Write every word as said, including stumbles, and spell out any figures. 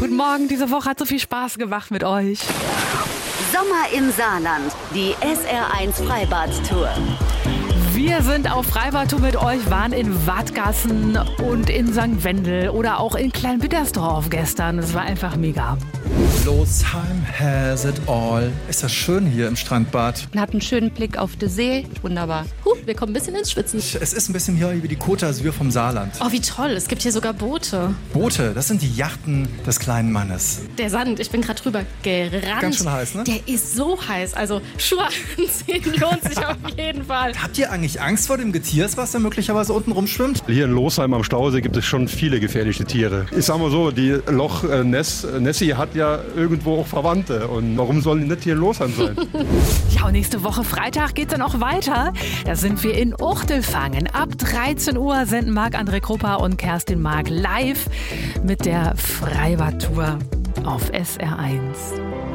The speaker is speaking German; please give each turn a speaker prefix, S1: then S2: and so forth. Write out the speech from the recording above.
S1: Guten Morgen, diese Woche hat so viel Spaß gemacht mit euch.
S2: Sommer im Saarland, die S R eins Freibad-Tour.
S1: Wir sind auf Freibad-Tour mit euch, waren in Wadgassen und in Sankt Wendel oder auch in Kleinbittersdorf gestern. Es war einfach mega.
S3: Losheim has it all. Ist das schön hier im Strandbad.
S4: Man hat einen schönen Blick auf die See. Wunderbar.
S5: Huh, wir kommen ein bisschen ins Schwitzen.
S3: Es ist ein bisschen hier wie die Côte d'Azur vom Saarland.
S5: Oh, wie toll. Es gibt hier sogar Boote.
S3: Boote, das sind die Yachten des kleinen Mannes.
S5: Der Sand, ich bin gerade drüber gerannt.
S3: Ganz schön heiß, ne?
S5: Der ist so heiß. Also Schuhe anziehen lohnt sich auf jeden Fall.
S3: Habt ihr eigentlich Angst vor dem Getiers, was da möglicherweise unten rumschwimmt?
S6: Hier in Losheim am Stausee gibt es schon viele gefährliche Tiere. Ich sag mal so, die Loch äh, Ness, Nessie hat ja irgendwo auch Verwandte. Und warum sollen die nicht hier in Losheim sein?
S1: Ja, und nächste Woche Freitag geht's dann auch weiter. Da sind wir in Uchtelfangen. Ab dreizehn Uhr senden Marc-André Kruppa und Kerstin Mark live mit der Freibad-Tour auf S R eins.